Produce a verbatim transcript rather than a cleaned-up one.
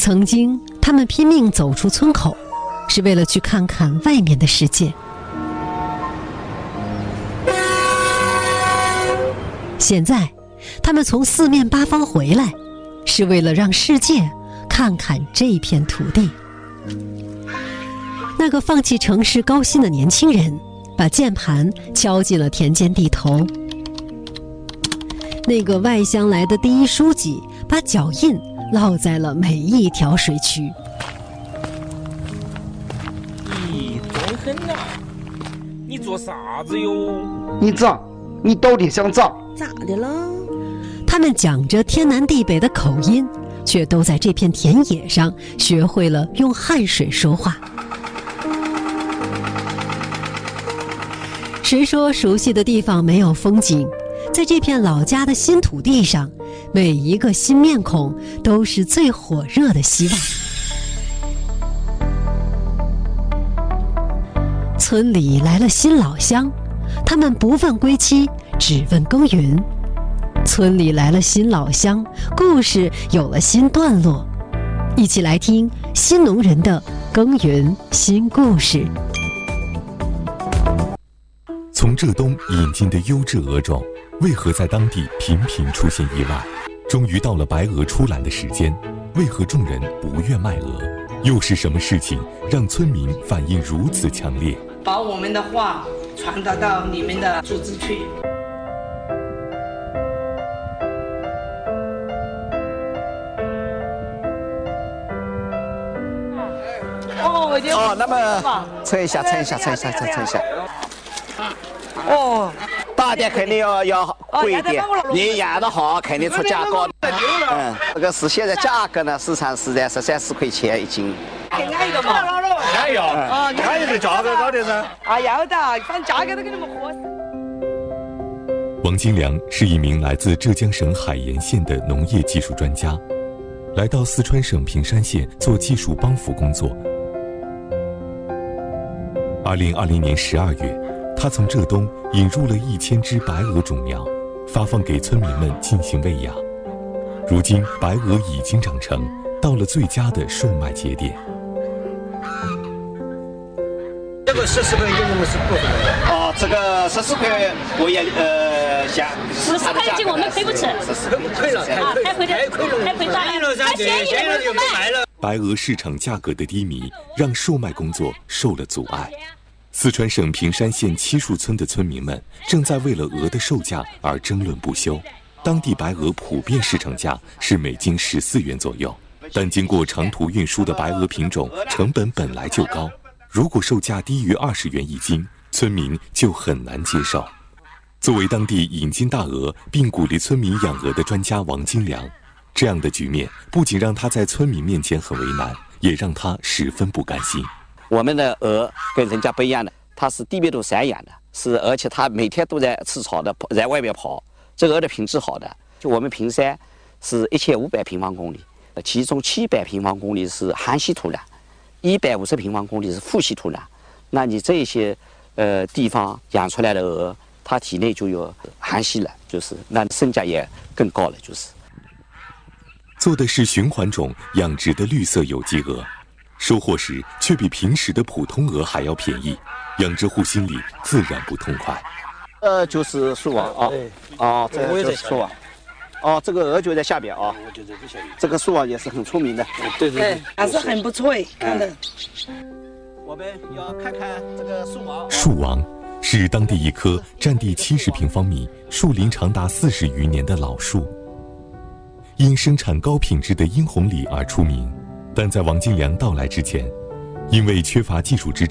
曾经，他们拼命走出村口，是为了去看看外面的世界。现在，他们从四面八方回来，是为了让世界看看这片土地。那个放弃城市高薪的年轻人，把键盘敲进了田间地头。那个外乡来的第一书记，把脚印烙在了每一条水渠。 你装狠呐！你做啥子哟？ 你咋？你到底想咋？ 咋的了？ 他们讲着天南地北的口音，却都在这片田野上学会了用汗水说话。谁说熟悉的地方没有风景？在这片老家的新土地上，每一个新面孔都是最火热的希望。村里来了新老乡，他们不问归期，只问耕耘。村里来了新老乡，故事有了新段落。一起来听新农人的耕耘新故事。 从浙东引进的优质鹅种，为何在当地频频出现意外？终于到了白鹅出栏的时间，为何众人不愿卖鹅？又是什么事情让村民反应如此强烈？ 把我们的话传达到你们的组织去。哦， 哦，那么称一下，称一下，称一下，称称一下。哦，大点肯定要要贵一点，你养得好肯定出价高。嗯，这个是现在价格呢，市场是在十三四块钱一斤。 更安一个嘛？ 安要啊，安要的价格高点噻。 啊，要的，反正价格都给你们合适。 王金良是一名来自浙江省海盐县的农业技术专家，来到四川省平山县做技术帮扶工作。二零二零年十二月，他从浙东引入了一千只白鹅种苗，发放给村民们进行喂养。如今，白鹅已经长成，到了最佳的售卖节点。 这个十四块给我们是不分的。 哦，这个十四块我也呃想。 十四块一斤我们赔不起。 十四块亏了， 啊，太亏了，太亏了，太亏了，太便宜了就不卖了。 白鹅市场价格的低迷，让售卖工作受了阻碍。四川省平山县七树村的村民们正在为了鹅的售价而争论不休。当地白鹅普遍市场价是每斤十四元左右，但经过长途运输的白鹅品种成本本来就高，如果售价低于二十元一斤，村民就很难接受。作为当地引进大鹅并鼓励村民养鹅的专家王金良，这样的局面不仅让他在村民面前很为难，也让他十分不甘心。 我们的鹅跟人家不一样的，它是低密度散养的，是而且它每天都在吃草的，在外面跑。这个鹅的品质好的，就我们平山是一千五百平方公里，其中七百平方公里是含稀土壤，一百五十平方公里是富稀土壤。那你这些呃地方养出来的鹅，它体内就有含稀了，就是那身价也更高了，就是。 做的是循环种养殖的绿色有机鹅，收获时却比平时的普通鹅还要便宜，养殖户心里自然不痛快。 呃，就是树网啊，哦，这个就是树网，哦，这个鹅就在下边啊，这个树网也是很出名的， 对对对， 还是很不错哎，看的。 我们要看看这个树王。 树王是当地一棵占地七十平方米、树龄长达四十余年的老树，因生产高品质的殷红梨而出名。但在王金良到来之前，因为缺乏技术支持，